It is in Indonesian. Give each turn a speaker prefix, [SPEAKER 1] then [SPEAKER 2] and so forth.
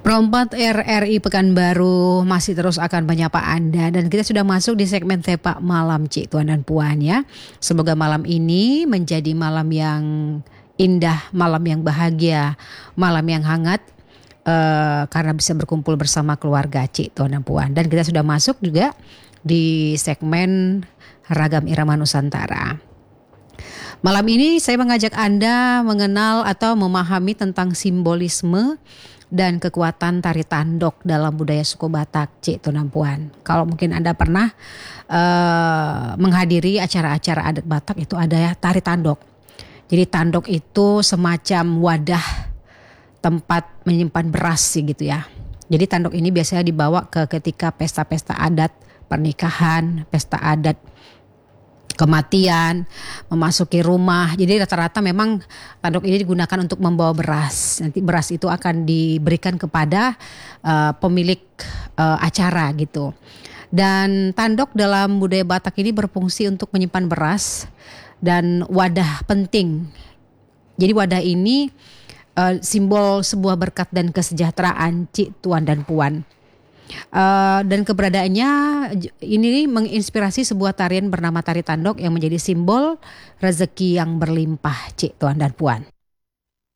[SPEAKER 1] Perompat RRI Pekanbaru masih terus akan menyapa Anda dan kita sudah masuk di segmen Tepak Malam Cik Tuan dan Puan ya. Semoga malam ini menjadi malam yang indah, malam yang bahagia, malam yang hangat karena bisa berkumpul bersama keluarga Cik Tuan dan Puan. Dan kita sudah masuk juga di segmen Ragam Irama Nusantara. Malam ini saya mengajak Anda mengenal atau memahami tentang simbolisme dan kekuatan tari tandok dalam budaya suku Batak, Cik Tuan dan Puan. Kalau mungkin Anda pernah menghadiri acara-acara adat Batak itu ada ya tari tandok. Jadi tandok itu semacam wadah tempat menyimpan beras sih gitu ya. Jadi tandok ini biasanya dibawa ke ketika pesta-pesta adat, pernikahan, pesta adat, kematian, memasuki rumah. Jadi rata-rata memang tandok ini digunakan untuk membawa beras. Nanti beras itu akan diberikan kepada pemilik acara gitu. Dan tandok dalam budaya Batak ini berfungsi untuk menyimpan beras dan wadah penting. Jadi wadah ini simbol sebuah berkat dan kesejahteraan Cik Tuan dan Puan. Dan keberadaannya ini menginspirasi sebuah tarian bernama tari tandok yang menjadi simbol rezeki yang berlimpah Cik Tuan dan Puan.